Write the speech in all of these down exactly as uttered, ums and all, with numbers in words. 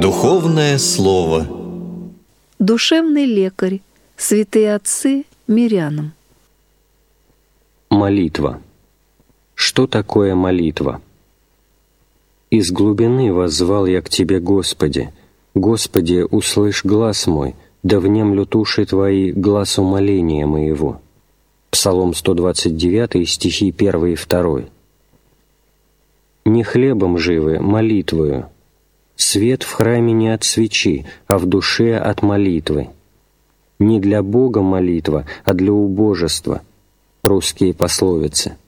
Духовное слово. Душевный лекарь. Святые отцы мирянам. Молитва. Что такое молитва? «Из глубины воззвал я к Тебе, Господи. Господи, услышь глас мой, да внемлю туши Твои глаз умоления моего». Псалом сто двадцать девять, стихи один и два. «Не хлебом живы, молитвою. Свет в храме не от свечи, а в душе от молитвы. Не для Бога молитва, а для убожества». Русские пословицы.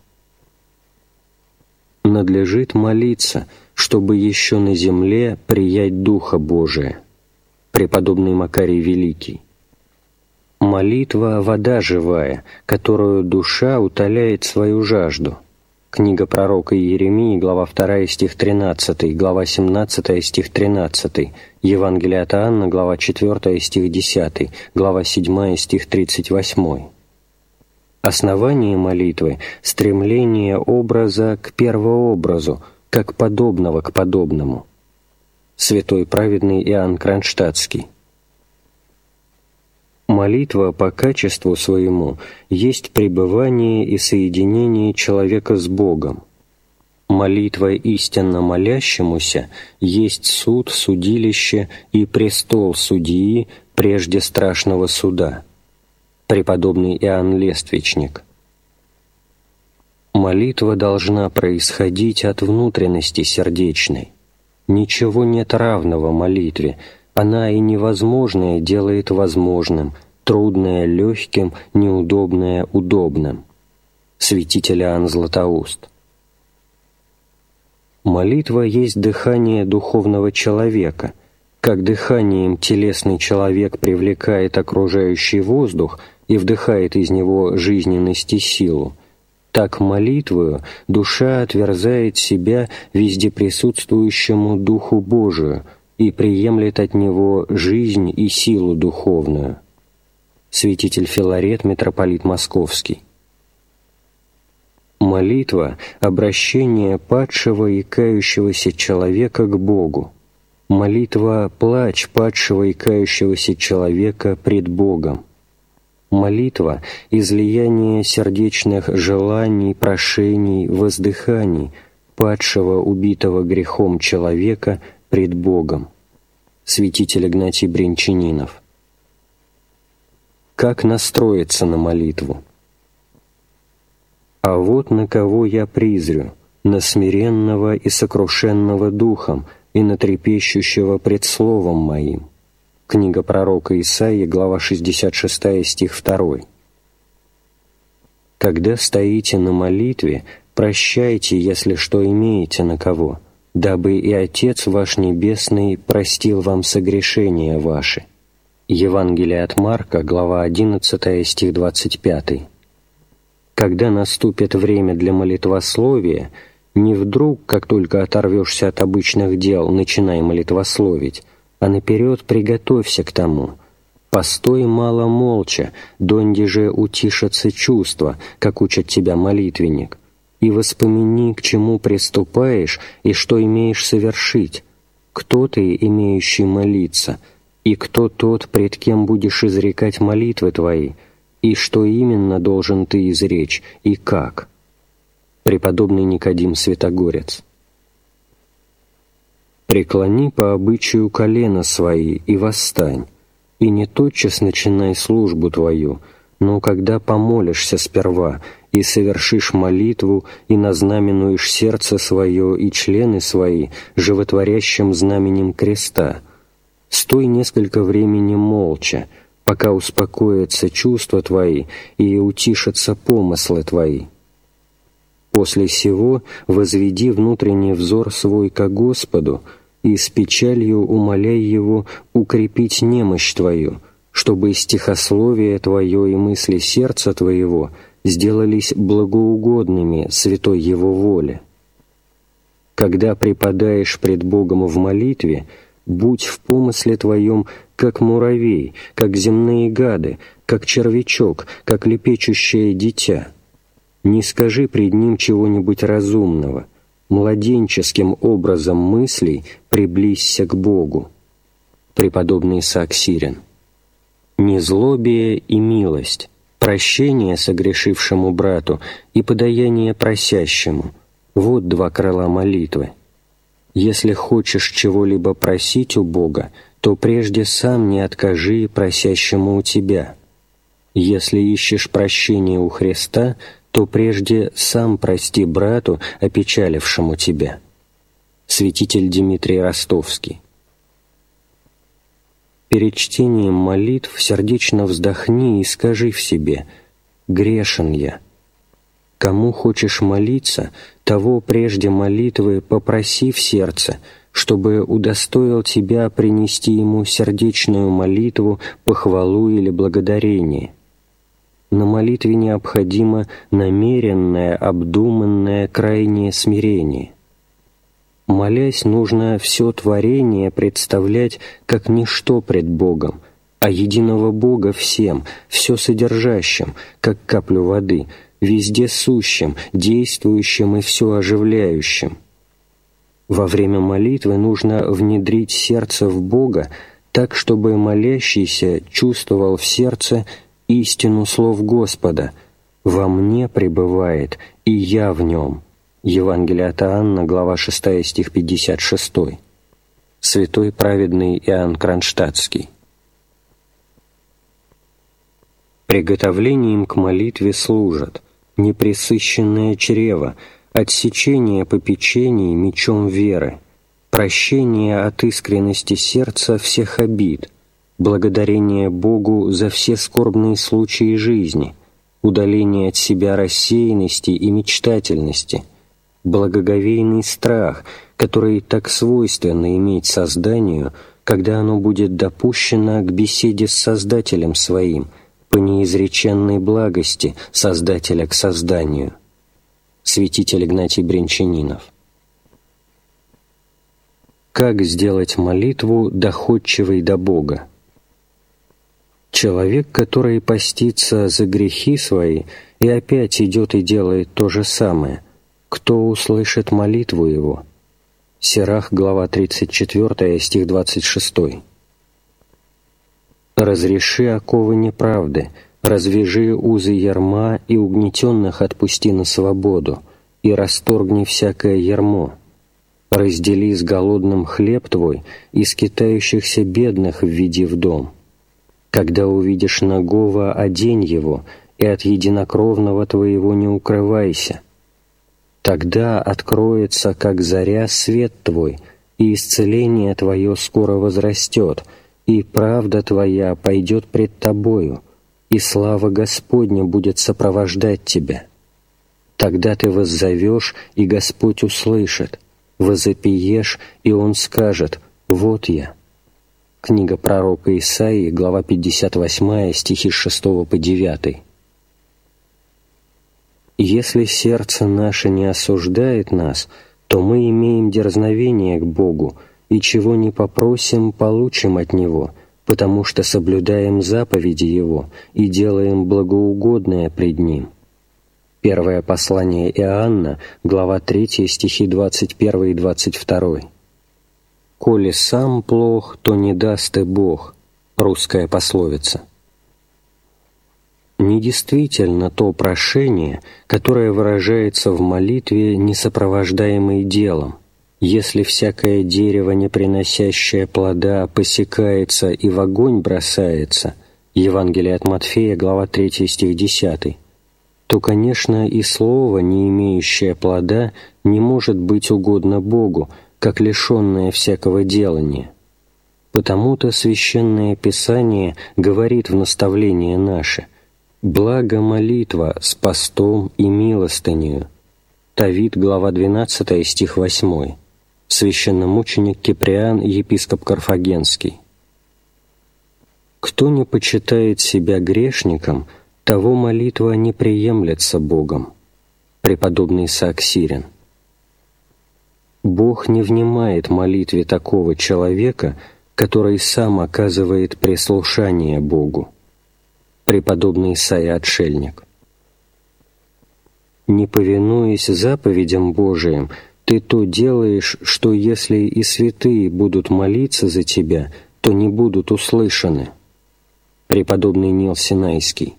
«Надлежит молиться, чтобы еще на земле приять Духа Божия». Преподобный Макарий Великий. «Молитва — вода живая, которую душа утоляет свою жажду». Книга пророка Иеремии, глава вторая, стих тринадцатый, глава семнадцатая, стих тринадцатый, Евангелие от Иоанна, глава четвёртая, стих десятый, глава седьмая, стих тридцать восьмой. Основание молитвы — стремление образа к первообразу, как подобного к подобному. Святой праведный Иоанн Кронштадтский. Молитва по качеству своему есть пребывание и соединение человека с Богом. Молитва истинно молящемуся есть суд, судилище и престол судьи прежде страшного суда. Преподобный Иоанн Лествичник. Молитва должна происходить от внутренности сердечной. Ничего нет равного молитве. Она и невозможное делает возможным, трудное — легким, неудобное — удобным. Святитель Иоанн Златоуст. Молитва есть дыхание духовного человека. Как дыханием телесный человек привлекает окружающий воздух и вдыхает из него жизненность и силу, так молитвою душа отверзает себя везде присутствующему Духу Божию и приемлет от Него жизнь и силу духовную. Святитель Филарет, митрополит Московский. Молитва — обращение падшего и кающегося человека к Богу. Молитва — плач падшего и кающегося человека пред Богом. Молитва — излияние сердечных желаний, прошений, воздыханий падшего, убитого грехом человека пред Богом. Святитель Игнатий Брянчанинов. Как настроиться на молитву? «А вот на кого я призрю, на смиренного и сокрушенного духом, и на трепещущего пред словом моим». Книга пророка Исаии, глава шестьдесят шесть, стих два. «Когда стоите на молитве, прощайте, если что имеете на кого, дабы и Отец ваш Небесный простил вам согрешения ваши». Евангелие от Марка, глава одиннадцатая, стих двадцать пятый. Когда наступит время для молитвословия, не вдруг, как только оторвешься от обычных дел, начинай молитвословить, а наперед приготовься к тому. Постой мало молча, донде же утишатся чувства, как учит тебя молитвенник, и воспомини, к чему приступаешь и что имеешь совершить, кто ты, имеющий молиться, и кто тот, пред кем будешь изрекать молитвы твои, и что именно должен ты изречь, и как. Преподобный Никодим Святогорец. «Преклони по обычаю колена свои и восстань, и не тотчас начинай службу твою, но когда помолишься сперва, и совершишь молитву, и назнаменуешь сердце свое и члены свои животворящим знаменем креста, стой несколько времени молча, пока успокоятся чувства твои и утишатся помыслы твои. После сего возведи внутренний взор свой ко Господу и с печалью умоляй Его укрепить немощь твою, чтобы стихословие твое и мысли сердца твоего сделались благоугодными святой Его воле. Когда преподаешь пред Богом в молитве, будь в помысле твоем как муравей, как земные гады, как червячок, как лепечущее дитя. Не скажи пред ним чего-нибудь разумного, младенческим образом мыслей приблизься к Богу. Преподобный Исаак Сирин. Незлобие и милость, прощение согрешившему брату и подаяние просящему – вот два крыла молитвы. Если хочешь чего-либо просить у Бога, то прежде сам не откажи просящему у тебя. Если ищешь прощения у Христа, то прежде сам прости брату, опечалившему тебя. Святитель Дмитрий Ростовский. Перед чтением молитв сердечно вздохни и скажи в себе: «Грешен я». Кому хочешь молиться, того прежде молитвы попроси в сердце, чтобы удостоил тебя принести ему сердечную молитву, похвалу или благодарение. На молитве необходимо намеренное, обдуманное, крайнее смирение. Молясь, нужно все творение представлять как ничто пред Богом, а единого Бога всем, все содержащим, как каплю воды, везде сущим, действующим и все оживляющим. Во время молитвы нужно внедрить сердце в Бога так, чтобы молящийся чувствовал в сердце истину слов Господа: «Во мне пребывает, и я в нем». Евангелие от Иоанна, глава шестая, стих пятьдесят шесть. Святой праведный Иоанн Кронштадтский. Приготовлением к молитве служат непресыщенное чрево, отсечение попечений мечом веры, прощение от искренности сердца всех обид, благодарение Богу за все скорбные случаи жизни, удаление от себя рассеянности и мечтательности, благоговейный страх, который так свойственно иметь созданию, когда оно будет допущено к беседе с Создателем своим, по неизреченной благости Создателя к созданию. Святитель Игнатий Брянчанинов. Как сделать молитву доходчивой до Бога? Человек, который постится за грехи свои и опять идет и делает то же самое, кто услышит молитву его? Сирах, глава тридцать четыре, стих двадцать шесть. «Разреши оковы неправды, развяжи узы ярма и угнетенных отпусти на свободу, и расторгни всякое ярмо. Раздели с голодным хлеб твой, и скитающихся бедных введи в дом. Когда увидишь нагого, одень его, и от единокровного твоего не укрывайся. Тогда откроется, как заря, свет твой, и исцеление твое скоро возрастет, и правда твоя пойдет пред тобою, и слава Господня будет сопровождать тебя. Тогда ты воззовешь, и Господь услышит, возопиешь, и Он скажет: «Вот я». Книга пророка Исаии, глава пятьдесят восемь, стихи с шестого по девятый. Если сердце наше не осуждает нас, то мы имеем дерзновение к Богу, и чего не попросим, получим от Него, потому что соблюдаем заповеди Его и делаем благоугодное пред Ним. Первое послание Иоанна, глава третья, стихи двадцать один и двадцать два. «Коли сам плох, то не даст и Бог» — русская пословица. Недействительно то прошение, которое выражается в молитве, не сопровождаемой делом. Если всякое дерево, не приносящее плода, посекается и в огонь бросается, Евангелие от Матфея, глава третья, стих десятый, то, конечно, и слово, не имеющее плода, не может быть угодно Богу, как лишенное всякого делания. Потому-то Священное Писание говорит в наставление наше: «Благо молитва с постом и милостынею». Тавит, глава двенадцатая, стих восьмой. Священномученик Киприан, епископ Карфагенский. «Кто не почитает себя грешником, того молитва не приемлется Богом». Преподобный Исаак Сирин. Бог не внимает молитве такого человека, который сам оказывает прислушание Богу. Преподобный Исаия Отшельник. «Не повинуясь заповедям Божиим, ты то делаешь, что если и святые будут молиться за тебя, что не будут услышаны. Преподобный Нил Синайский.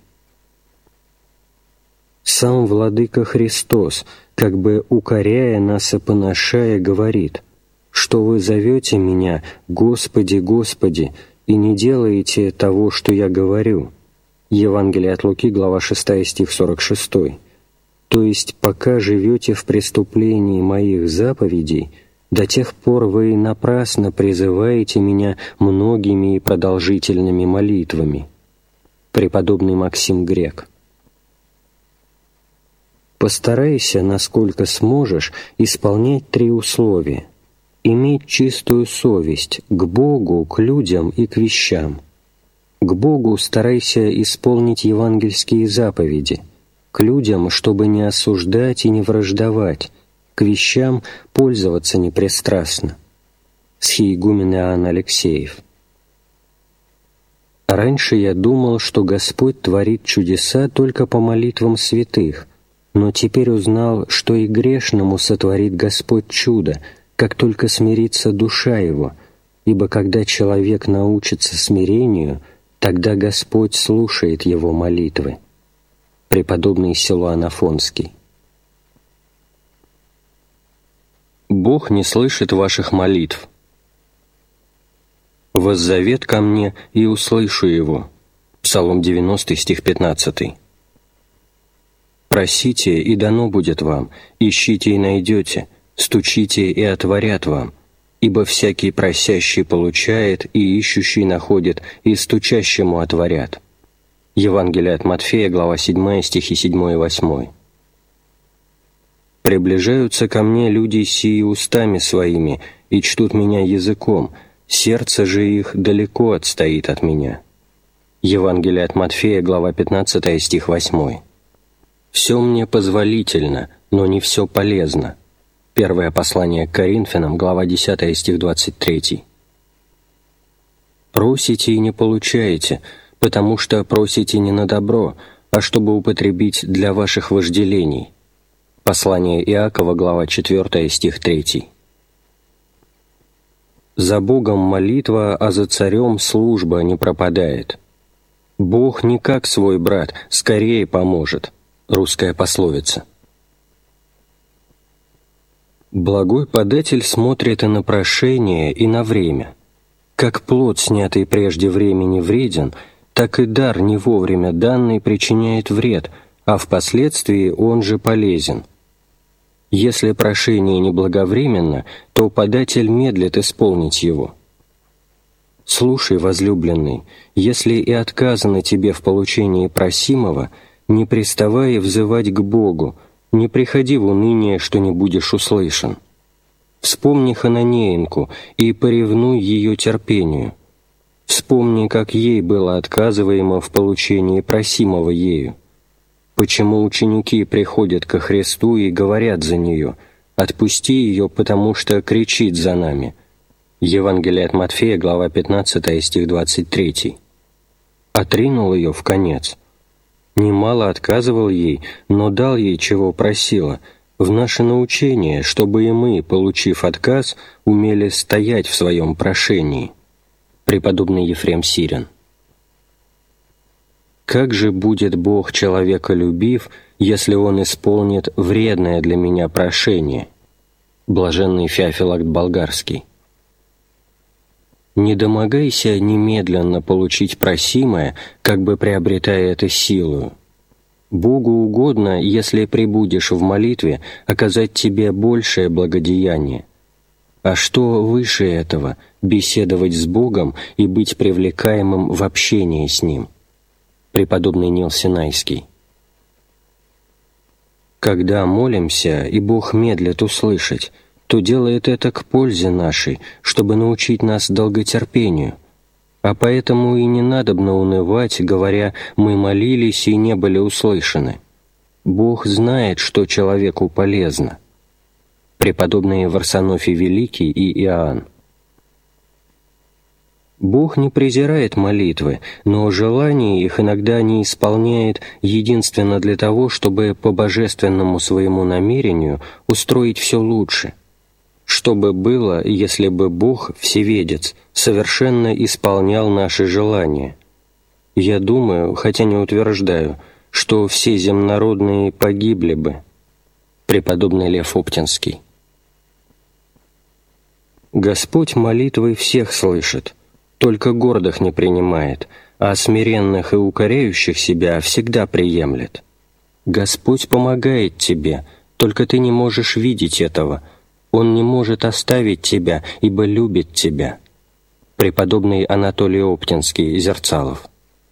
Сам Владыка Христос, как бы укоряя нас и поношая, говорит, что вы зовете меня «Господи, Господи», и не делаете того, что я говорю. Евангелие от Луки, глава шестая, стих сорок шесть. То есть, пока живете в преступлении моих заповедей, до тех пор вы напрасно призываете меня многими и продолжительными молитвами. Преподобный Максим Грек. Постарайся, насколько сможешь, исполнять три условия. Иметь чистую совесть к Богу, к людям и к вещам. К Богу старайся исполнить евангельские заповеди, к людям, чтобы не осуждать и не враждовать, к вещам пользоваться непристрастно. Схиегумен Иоанн Алексеев. Раньше я думал, что Господь творит чудеса только по молитвам святых, но теперь узнал, что и грешному сотворит Господь чудо, как только смирится душа его, ибо когда человек научится смирению, тогда Господь слушает его молитвы. Преподобный Силуан Афонский. Бог не слышит ваших молитв. «Воззовет ко мне, и услышу его». Псалом девяностый, стих пятнадцатый. «Просите, и дано будет вам, ищите и найдете, стучите, и отворят вам, ибо всякий просящий получает, и ищущий находит, и стучащему отворят». Евангелие от Матфея, глава седьмая, стихи седьмой и восьмой. «Приближаются ко мне люди сии устами своими, и чтут меня языком, сердце же их далеко отстоит от меня». Евангелие от Матфея, глава пятнадцатая, стих восьмой. «Все мне позволительно, но не все полезно». Первое послание к Коринфянам, глава десятая, стих двадцать третий. «Просите и не получаете, потому что просите не на добро, а чтобы употребить для ваших вожделений». Послание Иакова, глава четвертая, стих третий. «За Богом молитва, а за царем служба не пропадает. Бог не как свой брат, скорее поможет». Русская пословица. Благой податель смотрит и на прошение, и на время. Как плод, снятый прежде времени, вреден, так и дар, не вовремя данный, причиняет вред, а впоследствии он же полезен. Если прошение неблаговременно, то податель медлит исполнить его. Слушай, возлюбленный, если и отказано тебе в получении просимого, не приставай взывать к Богу, не приходи в уныние, что не будешь услышан. Вспомни Хананеенку и поревнуй ее терпению. Вспомни, как ей было отказываемо в получении просимого ею. Почему ученики приходят ко Христу и говорят за нее: «Отпусти ее, потому что кричит за нами». Евангелие от Матфея, глава пятнадцатая, стих двадцать третий. Отринул ее вконец. Немало отказывал ей, но дал ей, чего просила, в наше научение, чтобы и мы, получив отказ, умели стоять в своем прошении. Преподобный Ефрем Сирин. Как же будет Бог человеколюбив, если Он исполнит вредное для меня прошение? Блаженный Феофилакт Болгарский. Не домогайся немедленно получить просимое, как бы приобретая это силою. Богу угодно, если пребудешь в молитве, оказать тебе большее благодеяние. А что выше этого — беседовать с Богом и быть привлекаемым в общении с Ним? Преподобный Нил Синайский. Когда молимся, и Бог медлит услышать, то делает это к пользе нашей, чтобы научить нас долготерпению. А поэтому и не надобно унывать, говоря: «Мы молились и не были услышаны». Бог знает, что человеку полезно. Преподобные Варсонофий Великий и Иоанн. Бог не презирает молитвы, но желания их иногда не исполняет единственно для того, чтобы по божественному своему намерению устроить все лучше. Что бы было, если бы Бог, Всеведец, совершенно исполнял наши желания? Я думаю, хотя не утверждаю, что все земнородные погибли бы. Преподобный Лев Оптинский. Господь молитвы всех слышит, только гордых не принимает, а смиренных и укоряющих себя всегда приемлет. Господь помогает тебе, только ты не можешь видеть этого. Он не может оставить тебя, ибо любит тебя. Преподобный Анатолий Оптинский, Зерцалов.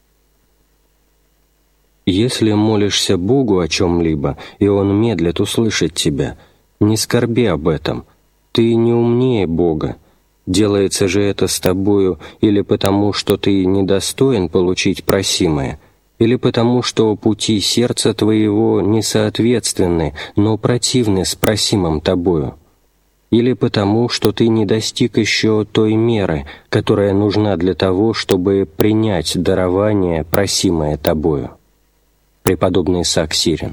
Если молишься Богу о чем-либо, и Он медлит услышать тебя, не скорби об этом. Ты не умнее Бога. Делается же это с тобою или потому, что ты недостоин получить просимое, или потому, что пути сердца твоего несоответственны, но противны с просимым тобою, или потому, что ты не достиг еще той меры, которая нужна для того, чтобы принять дарование, просимое тобою. Преподобный Исаак Сирин.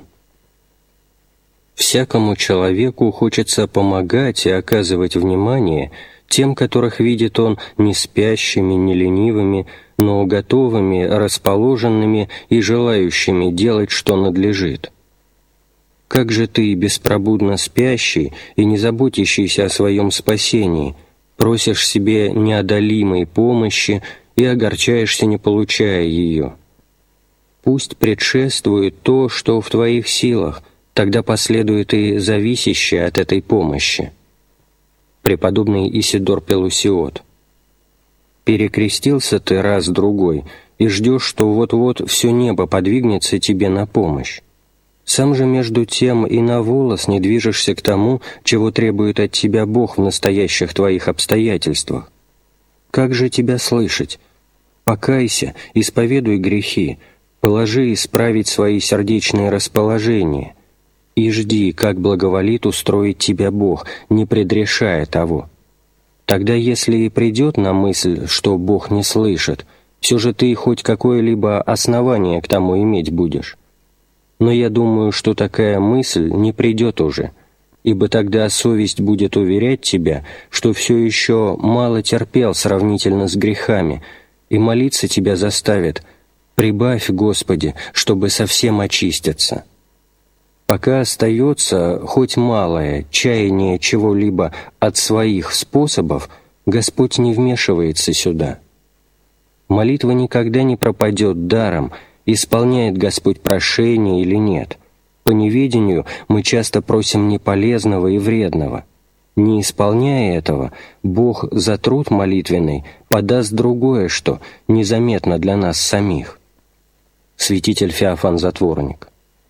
Всякому человеку хочется помогать и оказывать внимание тем, которых видит он не спящими, не ленивыми, но готовыми, расположенными и желающими делать, что надлежит. Как же ты, беспробудно спящий и не заботящийся о своем спасении, просишь себе неодолимой помощи и огорчаешься, не получая ее? Пусть предшествует то, что в твоих силах, тогда последует и зависящее от этой помощи. Преподобный Исидор Пелусиот. Перекрестился ты раз-другой и ждешь, что вот-вот все небо подвигнется тебе на помощь. Сам же между тем и на волос не движешься к тому, чего требует от тебя Бог в настоящих твоих обстоятельствах. Как же тебя слышать? Покайся, исповедуй грехи, положи исправить свои сердечные расположения и жди, как благоволит устроить тебя Бог, не предрешая того. Тогда, если и придет на мысль, что Бог не слышит, все же ты хоть какое-либо основание к тому иметь будешь. Но я думаю, что такая мысль не придет уже, ибо тогда совесть будет уверять тебя, что все еще мало терпел сравнительно с грехами, и молиться тебя заставит: «Прибавь, Господи, чтобы совсем очиститься». Пока остается хоть малое чаяние чего-либо от своих способов, Господь не вмешивается сюда. Молитва никогда не пропадет даром, исполняет Господь прошение или нет. По неведению мы часто просим неполезного и вредного. Не исполняя этого, Бог за труд молитвенный подаст другое, что незаметно для нас самих. Святитель Феофан Затворник.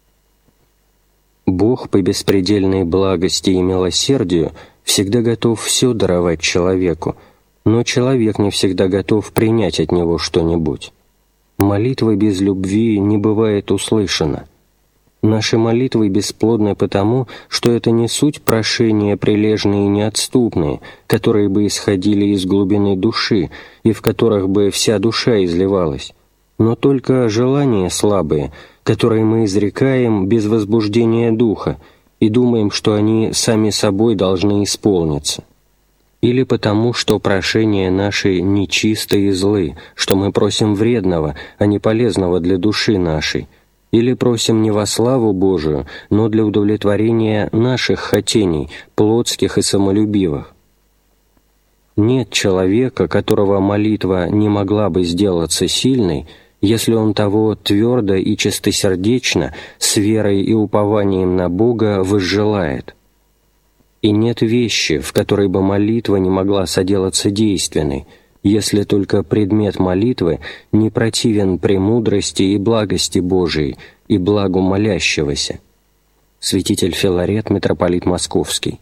Бог по беспредельной благости и милосердию всегда готов все даровать человеку, но человек не всегда готов принять от него что-нибудь. Молитва без любви не бывает услышана. Наши молитвы бесплодны потому, что это не суть прошения прилежные и неотступные, которые бы исходили из глубины души и в которых бы вся душа изливалась, но только желания слабые, которые мы изрекаем без возбуждения духа и думаем, что они сами собой должны исполниться. Или потому, что прошения наши нечисты и злы, что мы просим вредного, а не полезного для души нашей, или просим не во славу Божию, но для удовлетворения наших хотений, плотских и самолюбивых. Нет человека, которого молитва не могла бы сделаться сильной, если он того твердо и чистосердечно, с верой и упованием на Бога возжелает. И нет вещи, в которой бы молитва не могла соделаться действенной, если только предмет молитвы не противен премудрости и благости Божией и благу молящегося. Святитель Филарет, митрополит Московский.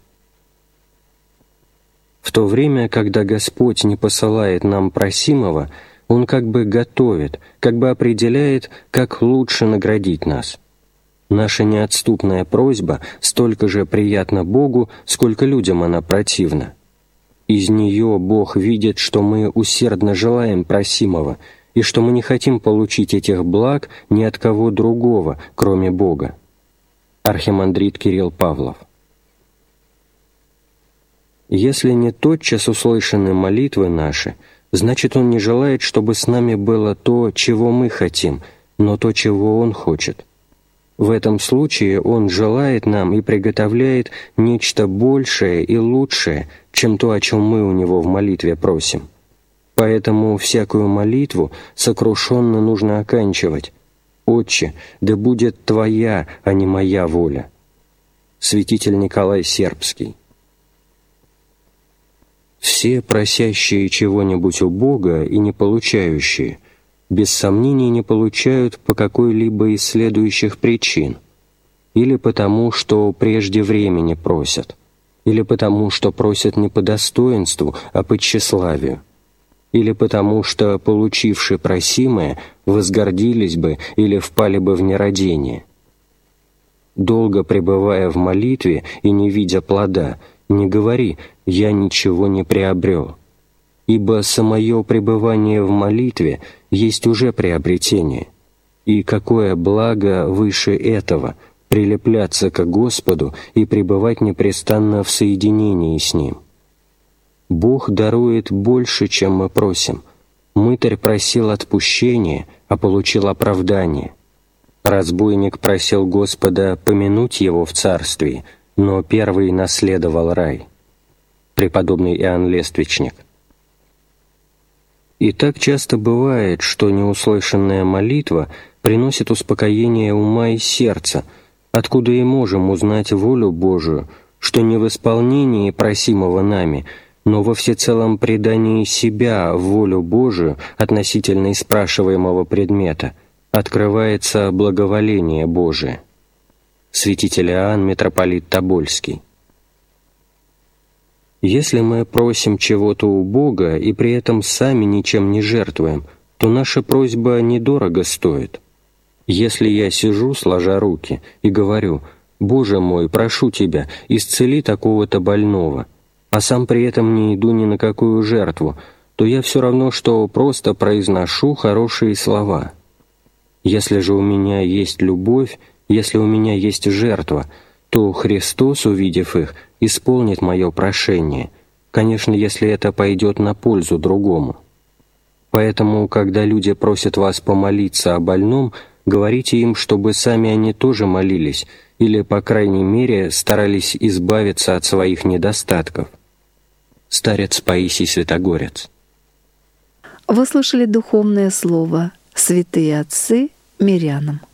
В то время, когда Господь не посылает нам просимого, Он как бы готовит, как бы определяет, как лучше наградить нас. Наша неотступная просьба столько же приятна Богу, сколько людям она противна. Из нее Бог видит, что мы усердно желаем просимого, и что мы не хотим получить этих благ ни от кого другого, кроме Бога. Архимандрит Кирилл Павлов. Если не тотчас услышаны молитвы наши, значит, Он не желает, чтобы с нами было то, чего мы хотим, но то, чего Он хочет. В этом случае Он желает нам и приготовляет нечто большее и лучшее, чем то, о чем мы у Него в молитве просим. Поэтому всякую молитву сокрушенно нужно оканчивать: «Отче, да будет Твоя, а не моя воля». Святитель Николай Сербский. Все просящие чего-нибудь у Бога и не получающие, без сомнений не получают по какой-либо из следующих причин: или потому, что прежде времени просят, или потому, что просят не по достоинству, а по тщеславию, или потому, что, получивши просимое, возгордились бы или впали бы в нерадение. Долго пребывая в молитве и не видя плода, не говори: «Я ничего не приобрел», ибо самое пребывание в молитве есть уже приобретение. И какое благо выше этого — прилепляться к Господу и пребывать непрестанно в соединении с Ним. Бог дарует больше, чем мы просим. Мытарь просил отпущения, а получил оправдание. Разбойник просил Господа помянуть его в царстве, но первый наследовал рай. Преподобный Иоанн Лествичник. И так часто бывает, что неуслышанная молитва приносит успокоение ума и сердца, откуда и можем узнать волю Божию, что не в исполнении просимого нами, но во всецелом предании себя в волю Божию относительно спрашиваемого предмета открывается благоволение Божие. Святитель Иоанн, митрополит Тобольский. Если мы просим чего-то у Бога и при этом сами ничем не жертвуем, то наша просьба недорого стоит. Если я сижу, сложа руки, и говорю: «Боже мой, прошу Тебя, исцели такого-то больного», а сам при этом не иду ни на какую жертву, то я все равно, что просто произношу хорошие слова. Если же у меня есть любовь, если у меня есть жертва, то Христос, увидев их, исполнит мое прошение, конечно, если это пойдет на пользу другому. Поэтому, когда люди просят вас помолиться о больном, говорите им, чтобы сами они тоже молились, или, по крайней мере, старались избавиться от своих недостатков. Старец Паисий Святогорец. Вы слышали духовное слово «Святые отцы» мирянам.